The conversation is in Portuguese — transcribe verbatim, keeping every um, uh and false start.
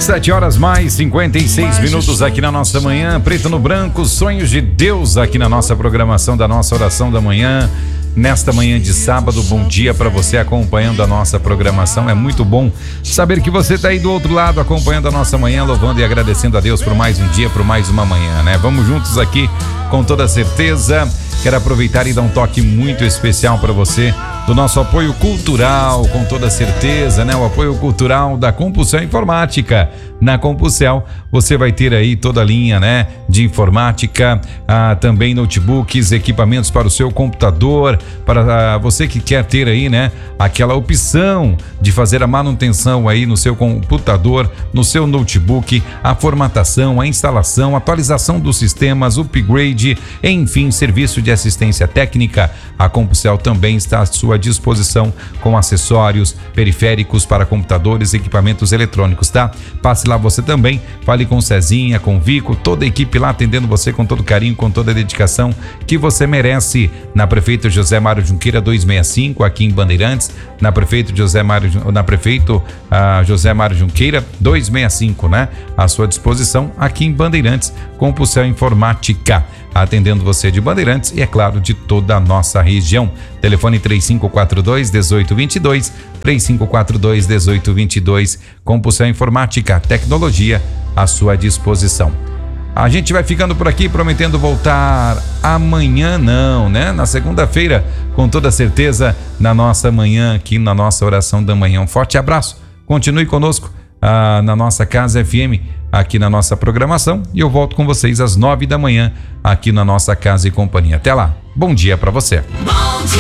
Sete horas mais cinquenta e seis minutos aqui na nossa manhã, preto no branco, sonhos de Deus aqui na nossa programação da nossa oração da manhã. Nesta manhã de sábado, bom dia para você acompanhando a nossa programação. É muito bom saber que você está aí do outro lado acompanhando a nossa manhã, louvando e agradecendo a Deus por mais um dia, por mais uma manhã, né? Vamos juntos aqui com toda certeza. Quero aproveitar e dar um toque muito especial para você do nosso apoio cultural, com toda certeza, né? O apoio cultural da Compulsão Informática. Na Compulsão você vai ter aí toda a linha, né, de informática, ah, também notebooks, equipamentos para o seu computador, para ah, você que quer ter aí, né, aquela opção de fazer a manutenção aí no seu computador, no seu notebook, a formatação, a instalação, a atualização dos sistemas, upgrade, enfim, serviço de assistência técnica. A Compulsão também está à sua disposição com acessórios, periféricos para computadores e equipamentos eletrônicos, tá? Passe lá você também, fale com Cezinha, com Vico, toda a equipe lá atendendo você com todo carinho, com toda a dedicação que você merece. Na Prefeito José Mário Junqueira duzentos e sessenta e cinco, aqui em Bandeirantes, na Prefeito José Mário, na Prefeito uh, José Mário Junqueira duzentos e sessenta e cinco, né? À sua disposição aqui em Bandeirantes, Compulsão Informática, atendendo você de Bandeirantes e, é claro, de toda a nossa região. Telefone três cinco quatro dois, um oito dois dois, três cinco quatro dois, um oito dois dois. Compulsão Informática, tecnologia à sua disposição. A gente vai ficando por aqui, prometendo voltar amanhã, não, né? Na segunda-feira, com toda certeza, na nossa manhã, aqui na nossa oração da manhã. Um forte abraço, continue conosco ah, na nossa Casa F M, aqui na nossa programação, e eu volto com vocês às nove da manhã, aqui na nossa Casa e Companhia. Até lá, bom dia para você.